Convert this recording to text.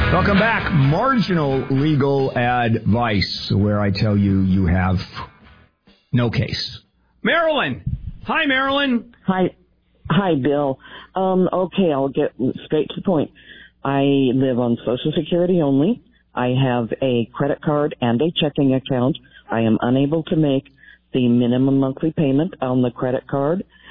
Welcome back. Marginal legal advice, where I tell you you have no case. Marilyn. Hi, Marilyn. Hi, Bill. Okay, I'll get straight to the point. I live on Social Security only. I have a credit card and a checking account. I am unable to make the minimum monthly payment on the credit card,